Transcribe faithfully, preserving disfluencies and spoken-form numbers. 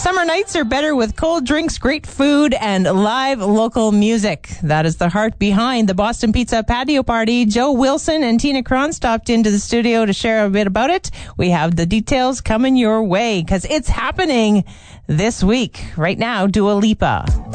Summer nights are better with cold drinks, great food, and live local music. That is the heart behind the Boston Pizza Patio Party. Joe Wilson and Tina Cron stopped into the studio to share a bit about it. We have the details coming your way because it's happening this week. Right now, Dua Lipa.